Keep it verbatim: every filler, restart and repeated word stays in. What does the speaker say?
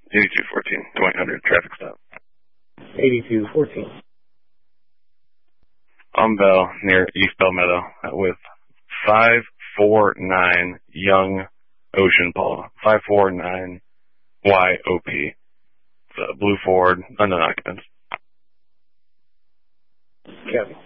eighty-two fourteen, twenty hundred, traffic stop. eighty-two fourteen. On Bell, near East Bell Meadow, with five four nine Young Ocean Paul. five four nine Y O P. It's a blue Ford, unknown occupants. Copy.